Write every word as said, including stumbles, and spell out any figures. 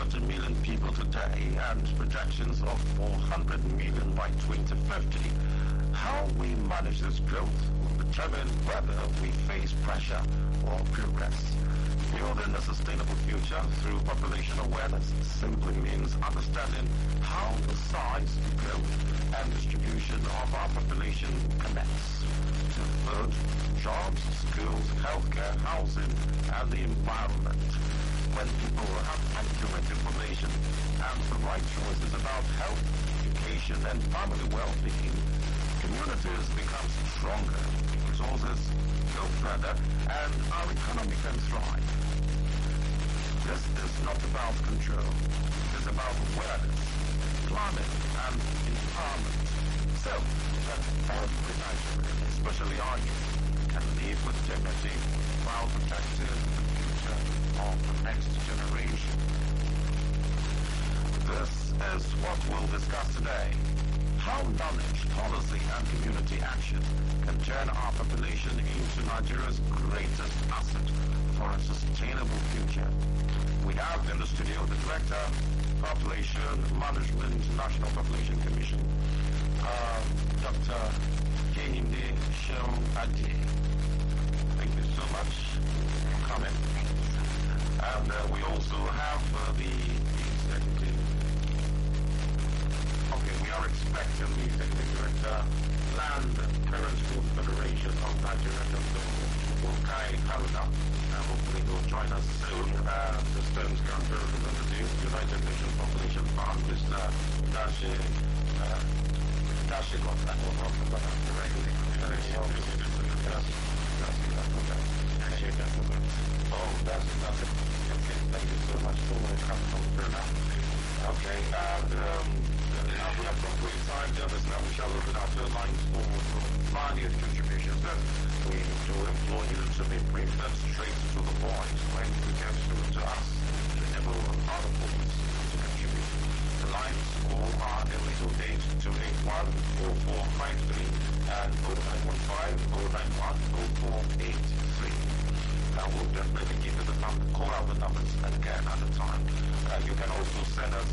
thirty million people today and projections of four hundred million by twenty fifty. How we manage this growth will determine whether we face pressure or progress. Building a sustainable future through population awareness simply means understanding how the size, growth, and distribution of our population connects to food, jobs, schools, healthcare, housing, and the environment. When people have accurate information and the right choices about health, education, and family well-being, communities become stronger, resources go further, and our economy can thrive. This is not about control. It's about awareness, planning, and empowerment. So that every Nigerian, especially our youth, can live with dignity while protecting the future of the next generation. This is what we'll discuss today. How knowledge, policy, and community action can turn our population into Nigeria's greatest asset for a sustainable future. We have in the studio the Director, Population Management, National Population Commission, uh, Doctor Kehinde Seun Ade. Thank you so much for coming. And uh, we also have uh, the Executive. Okay, we are expecting the Executive Director, Land Parents Food Federation of Nigeria, Doctor Wokai Haruna. Uh, hopefully he'll join us soon. Uh, the Stones Counter Representative, United Nations Population Fund, Mister Dashi, uh, Dashi got that one wrong, but I'm correctly. Oh, that's that's it. Okay, thank you so much for coming on through now. Okay, and um, now we have appropriate time, Dennis. Now we shall open up the lines for valued contributions. Then we do implore you to be brief and straight to the point when you get through to us. Whenever other points to contribute. The lines all are a little eight two eight one four four five three and oh nine one five oh nine one oh four eight three. I will definitely give you the number, call out the numbers again at the time. Uh, you can also send us